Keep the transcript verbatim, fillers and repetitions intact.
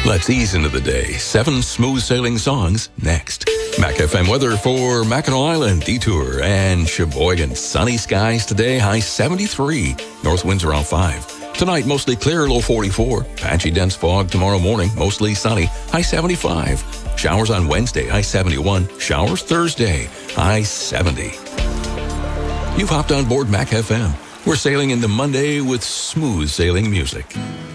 Let's ease into the day. Seven smooth sailing songs next. Mac F M weather for Mackinac Island, Detour, and Sheboygan. Sunny skies today, high seventy-three. North winds around five. Tonight, mostly clear, low forty-four. Patchy dense fog tomorrow morning, mostly sunny, high seventy-five. Showers on Wednesday, high seventy-one. Showers Thursday, high seventy. You've hopped on board Mac F M. We're sailing into Monday with smooth sailing music.